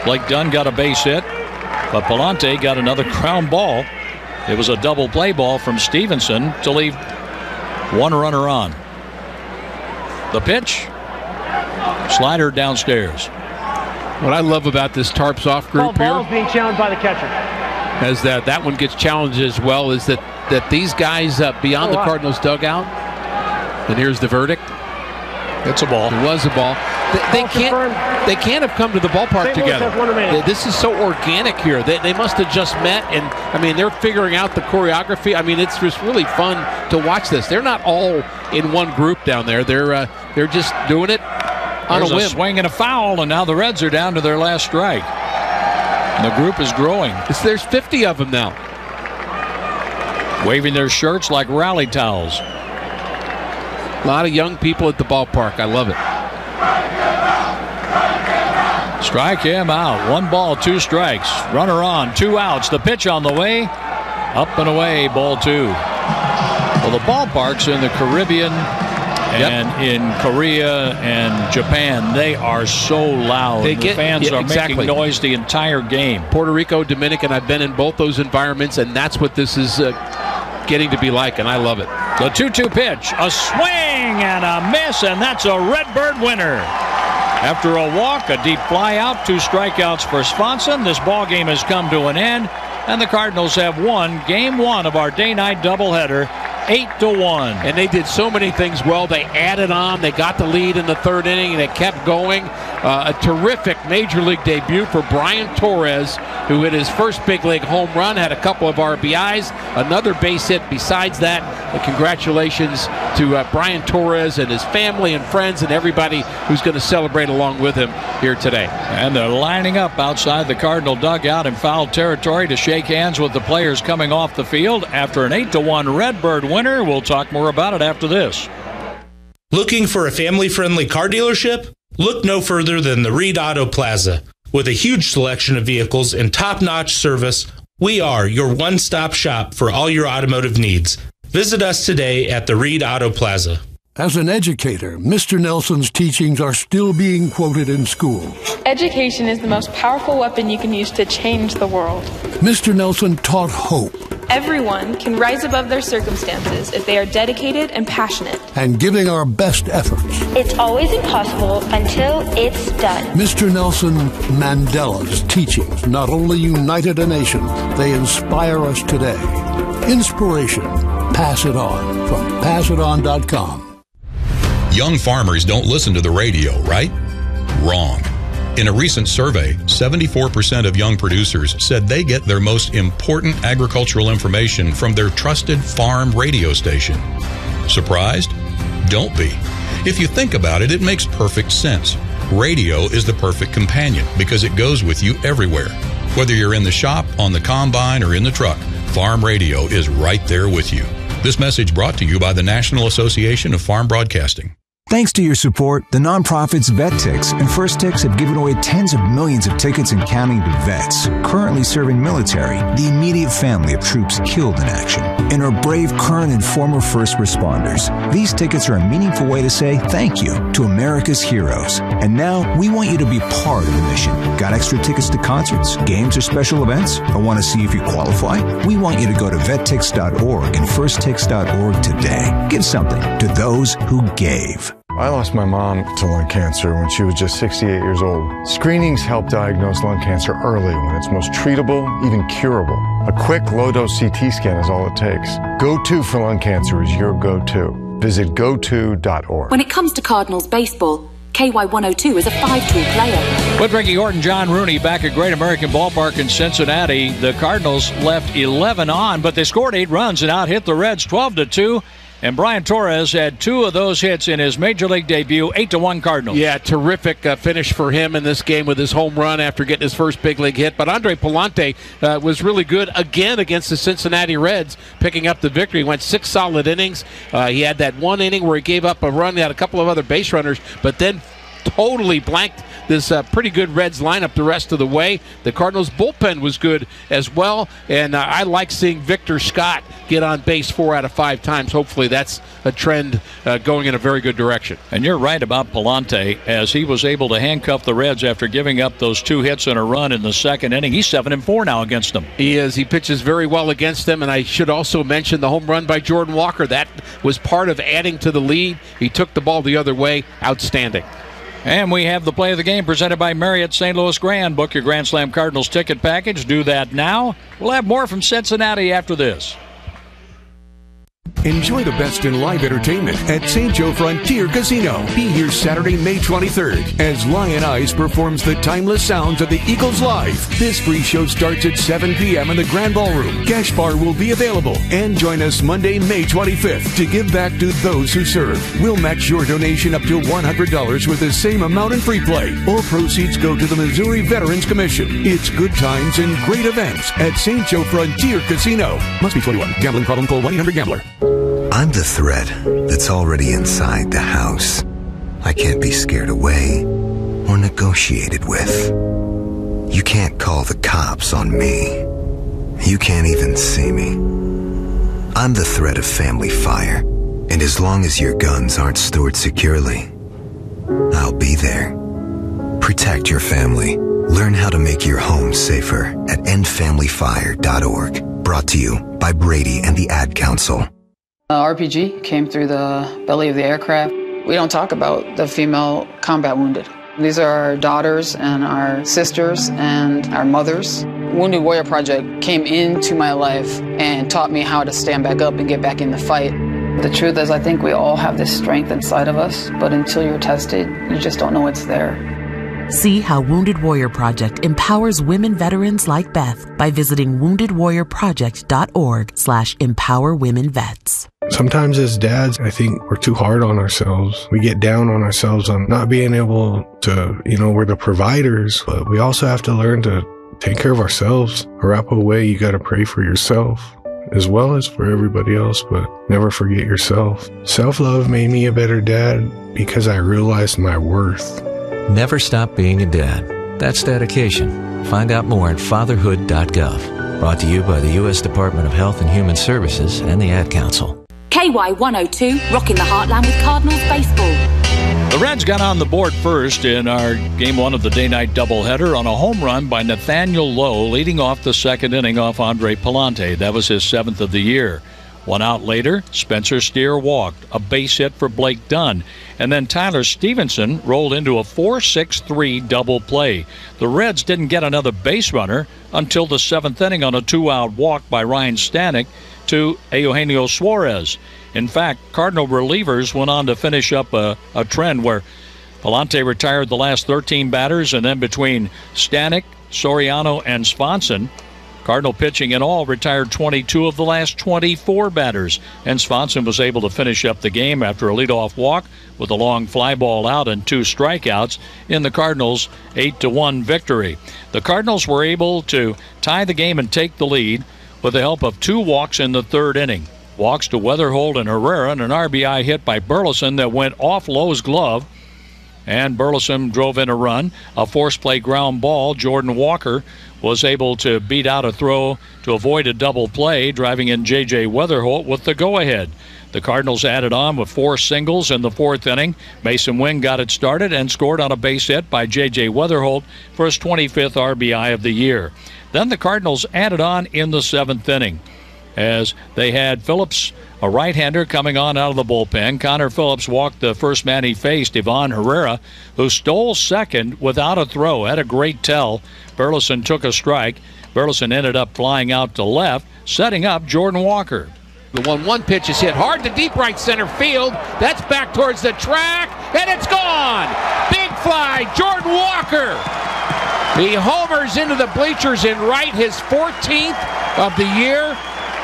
Blake Dunn got a base hit, but Pallante got another ground ball. It was a double play ball from Stevenson to leave one runner on. The pitch. Slider downstairs. What I love about this Tarps off group here, ball's being challenged by the catcher, as that one gets challenged as well, is that these guys beyond the Cardinals dugout, and here's the verdict. It's a ball. It was a ball. They can't have come to the ballpark together. This is so organic here. They must have just met, and I mean, they're figuring out the choreography. I mean, it's just really fun to watch this. They're not all in one group down there. They're just doing it on a whim. A swing and a foul, and now the Reds are down to their last strike. And the group is growing. There's 50 of them now, waving their shirts like rally towels. A lot of young people at the ballpark. I love it. Strike him out. 1 ball, 2 strikes. Runner on, 2 outs. The pitch on the way. Up and away, ball 2. Well, the ballparks in the Caribbean and in Korea and Japan, they are so loud. The fans are making noise the entire game. Puerto Rico, Dominican, I've been in both those environments, and that's what this is getting to be like, and I love it. The 2-2 pitch, a swing and a miss, and that's a Redbird winner. After a walk, a deep fly out, 2 strikeouts for Swanson. This ball game has come to an end, and the Cardinals have won Game 1 of our day-night doubleheader, 8-1. And they did so many things well. They added on. They got the lead in the 3rd inning, and it kept going. A terrific Major League debut for Brian Torres, who hit his first big league home run, had a couple of RBIs, another base hit besides that. Congratulations to Brian Torres and his family and friends and everybody who's going to celebrate along with him here today. And they're lining up outside the Cardinal dugout in foul territory to shake hands with the players coming off the field after an 8-1 Redbird winner. We'll talk more about it after this. Looking for a family-friendly car dealership? Look no further than the Reed Auto Plaza. With a huge selection of vehicles and top-notch service, we are your one-stop shop for all your automotive needs. Visit us today at the Reed Auto Plaza. As an educator, Mr. Nelson's teachings are still being quoted in schools. Education is the most powerful weapon you can use to change the world. Mr. Nelson taught hope. Everyone can rise above their circumstances if they are dedicated and passionate. And giving our best efforts. It's always impossible until it's done. Mr. Nelson Mandela's teachings not only united a nation, they inspire us today. Inspiration. Pass it on from passiton.com. Young farmers don't listen to the radio, right? Wrong. In a recent survey, 74% of young producers said they get their most important agricultural information from their trusted farm radio station. Surprised? Don't be. If you think about it, it makes perfect sense. Radio is the perfect companion because it goes with you everywhere. Whether you're in the shop, on the combine, or in the truck, farm radio is right there with you. This message brought to you by the National Association of Farm Broadcasting. Thanks to your support, the nonprofits VetTix and First Tix have given away tens of millions of tickets and counting to vets currently serving military, the immediate family of troops killed in action, and our brave current and former first responders. These tickets are a meaningful way to say thank you to America's heroes. And now we want you to be part of the mission. Got extra tickets to concerts, games, or special events? Or want to see if you qualify? We want you to go to vettix.org and firsttix.org today. Give something to those who gave. I lost my mom to lung cancer when she was just 68 years old. Screenings help diagnose lung cancer early when it's most treatable, even curable. A quick low-dose CT scan is all it takes. Go-To for lung cancer is your go-to. Visit go2.org. When it comes to Cardinals baseball, KY102 is a 5-tool player. With Ricky Horton, John Rooney back at Great American Ballpark in Cincinnati. The Cardinals left 11 on, but they scored 8 runs and out-hit the Reds 12-2. And Brian Torres had 2 of those hits in his Major League debut, 8-1 Cardinals. Yeah, terrific finish for him in this game with his home run after getting his first big league hit. But Andre Pallante was really good again against the Cincinnati Reds, picking up the victory. He went 6 solid innings. He had that one inning where he gave up a run. He had a couple of other base runners, but then totally blanked this pretty good Reds lineup the rest of the way. The Cardinals bullpen was good as well, and I like seeing Victor Scott get on base 4 out of 5 times. Hopefully that's a trend going in a very good direction. And you're right about Palante, as he was able to handcuff the Reds after giving up those 2 hits and a run in the second inning. He's 7-4 now against them. He is. He pitches very well against them, and I should also mention the home run by Jordan Walker. That was part of adding to the lead. He took the ball the other way. Outstanding. And we have the play of the game presented by Marriott St. Louis Grand. Book your Grand Slam Cardinals ticket package. Do that now. We'll have more from Cincinnati after this. Enjoy the best in live entertainment at St. Joe Frontier Casino. Be here Saturday, May 23rd as Lion Eyes performs the timeless sounds of the Eagles live. This free show starts at 7 p.m. in the Grand Ballroom. Cash bar will be available. And join us Monday, May 25th to give back to those who serve. We'll match your donation up to $100 with the same amount in free play. All proceeds go to the Missouri Veterans Commission. It's good times and great events at St. Joe Frontier Casino. Must be 21. Gambling problem? Call 1-800-GAMBLER. I'm the threat that's already inside the house. I can't be scared away or negotiated with. You can't call the cops on me. You can't even see me. I'm the threat of family fire, and as long as your guns aren't stored securely, I'll be there. Protect your family. Learn how to make your home safer at endfamilyfire.org. Brought to you by Brady and the Ad Council. RPG came through the belly of the aircraft. We don't talk about the female combat wounded. These are our daughters and our sisters and our mothers. Wounded Warrior Project came into my life and taught me how to stand back up and get back in the fight. The truth is, I think we all have this strength inside of us, but until you're tested, you just don't know it's there. See how Wounded Warrior Project empowers women veterans like Beth by visiting woundedwarriorproject.org/empowerwomenvets. Sometimes as dads, I think we're too hard on ourselves. We get down on ourselves on not being able to, we're the providers, but we also have to learn to take care of ourselves. Wrap away, you got to pray for yourself as well as for everybody else, but never forget yourself. Self-love made me a better dad because I realized my worth. Never stop being a dad. That's dedication. Find out more at fatherhood.gov. Brought to you by the U.S. Department of Health and Human Services and the Ad Council. KY102, rocking the heartland with Cardinals baseball. The Reds got on the board first in our Game 1 of the day-night doubleheader on a home run by Nathaniel Lowe, leading off the second inning off Andre Palante. That was his 7th of the year. 1 out later, Spencer Steer walked, a base hit for Blake Dunn, and then Tyler Stevenson rolled into a 4-6-3 double play. The Reds didn't get another base runner until the 7th inning on a 2-out walk by Ryan Stanek to Eugenio Suarez. In fact, Cardinal relievers went on to finish up a trend where Palante retired the last 13 batters, and then between Stanek, Soriano, and Swanson, Cardinal pitching in all retired 22 of the last 24 batters, and Swanson was able to finish up the game after a leadoff walk with a long fly ball out and 2 strikeouts in the Cardinals' 8-1 victory. The Cardinals were able to tie the game and take the lead with the help of 2 walks in the 3rd inning. Walks to Weatherholt and Herrera, and an RBI hit by Burleson that went off Lowe's glove, and Burleson drove in a run. A force play ground ball. Jordan Walker was able to beat out a throw to avoid a double play, driving in J.J. Weatherholt with the go-ahead. The Cardinals added on with 4 singles in the 4th inning. Mason Wing got it started and scored on a base hit by J.J. Weatherholt for his 25th RBI of the year. Then the Cardinals added on in the 7th inning, as they had Phillips, a right-hander, coming on out of the bullpen. Connor Phillips walked the first man he faced, Ivan Herrera, who stole second without a throw. Had a great tell. Burleson took a strike. Burleson ended up flying out to left, setting up Jordan Walker. The 1-1 pitch is hit hard to deep right center field. That's back towards the track, and it's gone! Big fly, Jordan Walker! He homers into the bleachers in right, his 14th of the year.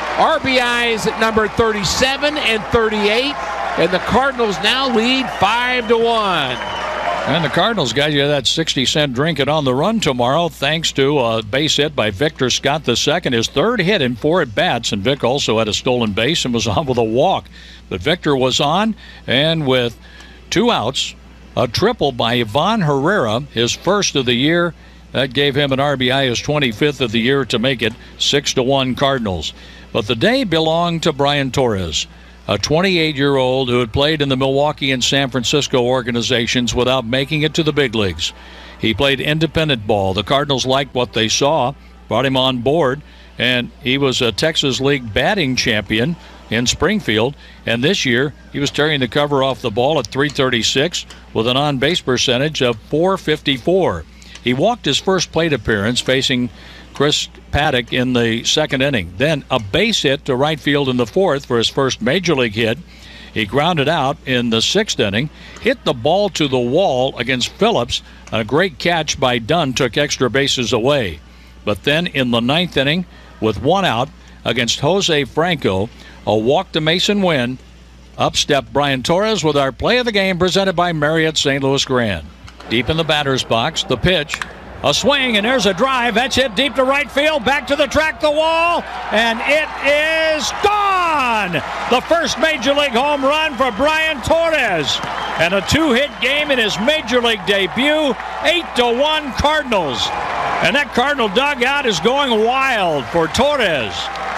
RBIs at number 37 and 38, and the Cardinals now lead 5-1. And the Cardinals got you that 60-cent drink it on the run tomorrow, thanks to a base hit by Victor Scott II, his 3rd hit in 4 at-bats, and Vic also had a stolen base and was on with a walk. But Victor was on, and with 2 outs, A triple by Ivan Herrera, his first of the year. That gave him an RBI, his 25th of the year, to make it 6-1 Cardinals. But the day belonged to Brian Torres, a 28-year-old who had played in the Milwaukee and San Francisco organizations without making it to the big leagues. He played independent ball. The Cardinals liked what they saw, brought him on board, and he was a Texas League batting champion in Springfield. And this year, he was tearing the cover off the ball at .336 with an on-base percentage of .454. He walked his first plate appearance facing Chris Paddock in the second inning. Then a base hit to right field in the fourth for his first major league hit. He grounded out in the sixth inning, hit the ball to the wall against Phillips. A great catch by Dunn took extra bases away. But then in the ninth inning, with one out against Jose Franco, a walk to Mason Wynn, up stepped Brian Torres with our play of the game presented by Marriott St. Louis Grand. Deep in the batter's box, the pitch. A swing, and there's a drive. That's hit deep to right field. Back to the track, the wall, and it is gone! The first Major League home run for Brian Torres. And a two-hit game in his Major League debut, 8-1 Cardinals. And that Cardinal dugout is going wild for Torres.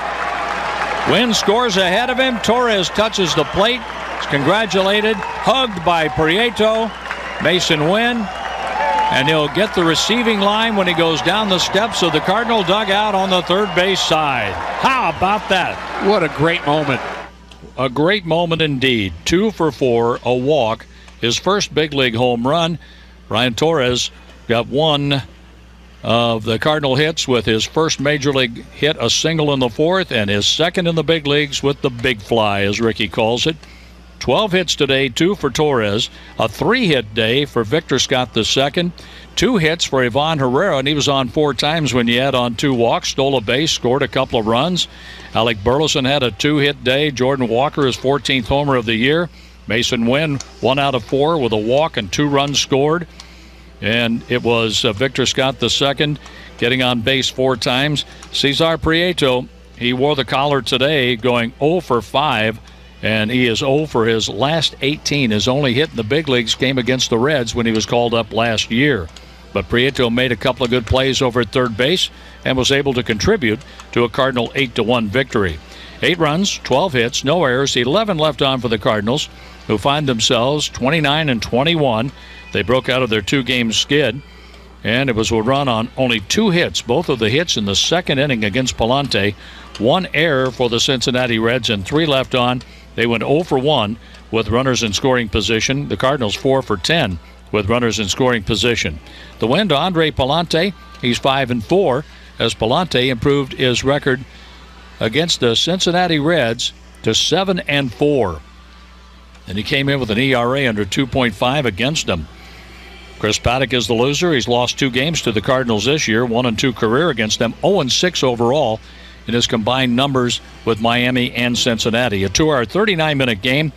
Wynn scores ahead of him. Torres touches the plate. Is congratulated, hugged by Prieto, Mason Wynn. And he'll get the receiving line when he goes down the steps of the Cardinal dugout on the third base side. How about that? What a great moment. A great moment indeed. 2 for 4, a walk. His first big league home run. Brian Torres got one of the Cardinal hits with his first major league hit, a single in the fourth, and his second in the big leagues with the big fly, as Ricky calls it. 12 hits today, 2 for Torres. A 3-hit day for Victor Scott II. 2 hits for Ivan Herrera, and he was on 4 times when you add on 2 walks. Stole a base, scored a couple of runs. Alec Burleson had a 2-hit day. Jordan Walker, his 14th homer of the year. Mason Wynn, 1 out of 4 with a walk and 2 runs scored. And it was Victor Scott II getting on base 4 times. Cesar Prieto, he wore the collar today, going 0 for 5. And he is 0 for his last 18. His only hit in the big leagues came against the Reds when he was called up last year. But Prieto made a couple of good plays over at third base and was able to contribute to a Cardinal 8-1 victory. 8 runs, 12 hits, no errors, 11 left on for the Cardinals, who find themselves 29-21. They broke out of their 2-game skid, and it was a run on only 2 hits, both of the hits in the second inning against Palante. 1 error for the Cincinnati Reds and 3 left on. They went 0 for 1 with runners in scoring position. The Cardinals 4 for 10 with runners in scoring position. The win to Andre Palante, he's 5-4, as Palante improved his record against the Cincinnati Reds to 7-4. And he came in with an ERA under 2.5 against them. Chris Paddock is the loser. He's lost 2 games to the Cardinals this year, 1-2 career against them, 0-6 overall in his combined numbers with Miami and Cincinnati. A 2-hour, 39-minute game,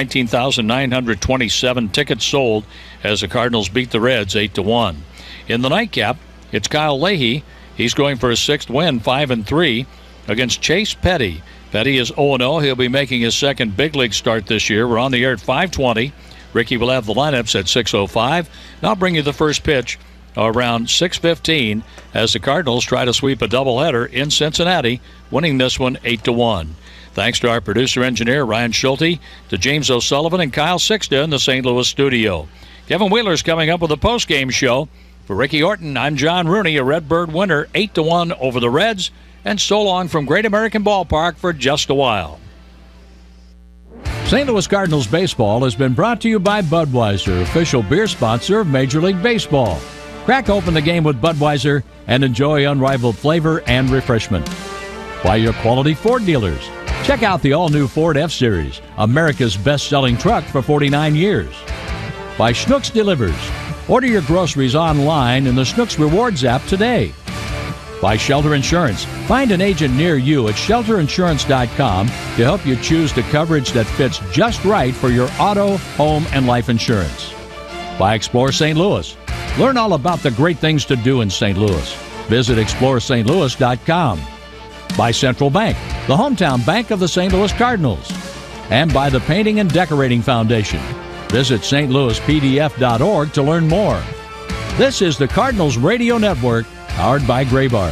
19,927 tickets sold as the Cardinals beat the Reds 8-1. In the nightcap, it's Kyle Leahy. He's going for his 6th win, 5-3, against Chase Petty. Petty is 0-0. He'll be making his second big league start this year. We're on the air at 5:20. Ricky will have the lineups at 6:05. And I'll bring you the first pitch around 6:15 as the Cardinals try to sweep a doubleheader in Cincinnati, winning this one 8-1. Thanks to our producer-engineer Ryan Schulte, to James O'Sullivan and Kyle Sixta in the St. Louis studio. Kevin Wheeler's coming up with a post-game show. For Ricky Horton, I'm John Rooney, a Redbird winner, 8-1 over the Reds, and so long from Great American Ballpark for just a while. St. Louis Cardinals baseball has been brought to you by Budweiser, official beer sponsor of Major League Baseball. Crack open the game with Budweiser and enjoy unrivaled flavor and refreshment. By your quality Ford dealers. Check out the all-new Ford F-Series, America's best-selling truck for 49 years. By Schnucks Delivers. Order your groceries online in the Schnucks Rewards app today. By Shelter Insurance. Find an agent near you at shelterinsurance.com to help you choose the coverage that fits just right for your auto, home, and life insurance. By Explore St. Louis. Learn all about the great things to do in St. Louis. Visit ExploreSt.Louis.com. By Central Bank, the hometown bank of the St. Louis Cardinals. And by the Painting and Decorating Foundation. Visit stlouispdf.org to learn more. This is the Cardinals Radio Network, powered by Graybar.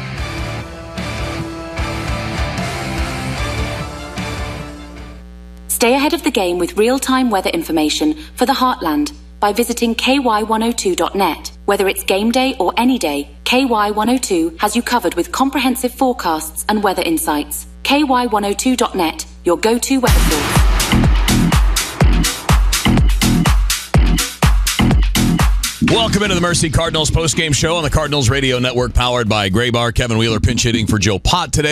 Stay ahead of the game with real-time weather information for the Heartland by visiting ky102.net. Whether it's game day or any day, KY102 has you covered with comprehensive forecasts and weather insights. ky102.net, your go-to weather source. Welcome into the Mercy Cardinals postgame show on the Cardinals Radio Network, powered by Graybar. Kevin Wheeler pinch hitting for Joe Pott today.